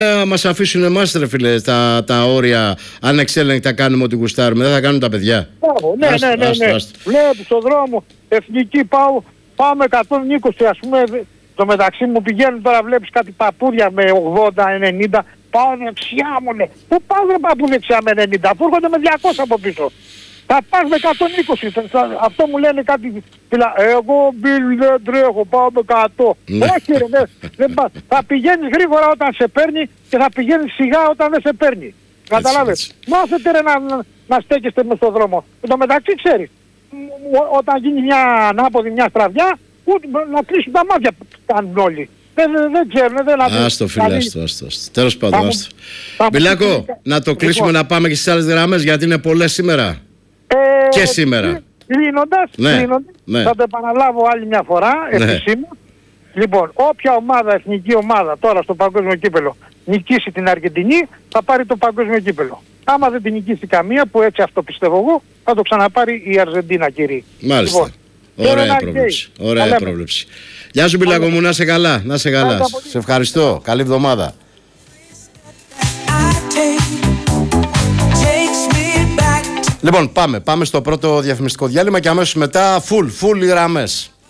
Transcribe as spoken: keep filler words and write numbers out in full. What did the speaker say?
Θα μας αφήσουν εμάς, ρε φίλε, τα, τα όρια ανεξέλεγκτα, κάνουμε ό,τι γουστάρουμε. Δεν θα κάνουν τα παιδιά. Μπράβο, ναι, Άστο, ναι, ναι, άστο, ναι. άστο. Βλέπω στον δρόμο εθνική πάω, πάω με εκατόν είκοσι ας πούμε. Το μεταξύ μου πηγαίνουν τώρα, βλέπεις κάτι παππούδια με ογδόντα ενενήντα. Πάω δεξιά μου, λέει. Πού πάω ρε παππού δεξιά με ενενήντα, αφού έρχονται με διακόσια από πίσω. Θα πας με εκατόν είκοσι, αυτό μου λένε κάτι. Φυλα... Εγώ μπιλ δεν τρέχω, πάω με εκατό. Όχι ρε, δεν, δεν πας. Θα πηγαίνεις γρήγορα όταν σε παίρνει και θα πηγαίνεις σιγά όταν δεν σε παίρνει. Καταλάβες. Μάθετε ρε να, να, να στέκεστε μες στον δρόμο. Εν τω μεταξύ ξέρεις, όταν γίνει μια ανάποδη, μια στραβιά, ούτε, να κλείσουν τα μάτια που κάνουν όλοι. Δεν, δεν, δεν ξέρουν, δεν αντί. Άστο φίλε, άστο, άστο. Τέλος πάντων, άστο. Θα... Μπιλάκο, να το κλείσουμε, λοιπόν, να πάμε και στις άλλες γραμμές, γιατί είναι πολλές σήμερα. Ε, και σήμερα. Κλείνοντας, ναι, κλείνοντας ναι. θα το επαναλάβω άλλη μια φορά, ναι. επισήμως. Λοιπόν, όποια ομάδα, εθνική ομάδα τώρα στο παγκόσμιο κύπελο νικήσει την Αργεντινή, θα πάρει το παγκόσμιο κύπελο. Άμα δεν την νικήσει καμία, που έτσι αυτό πιστεύω εγώ, θα το ξαναπάρει η Αργεντίνα, κύριε. Μάλιστα. Λοιπόν, ωραία πρόβλεψη. Ωραία πρόβλεψη. Γεια σου Μπιλάκο μου, να είσαι καλά. Να είσαι καλά. Σε ευχαριστώ. Καλή εβδομάδα. Λοιπόν, πάμε. Πάμε στο πρώτο διαφημιστικό διάλειμμα και αμέσως μετά full, full οι γραμμές.